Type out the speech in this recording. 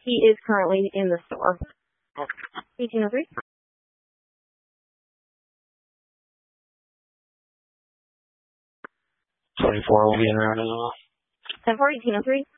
He is currently in the store. 1803. 24 will be in there as well. 10-4, 1803.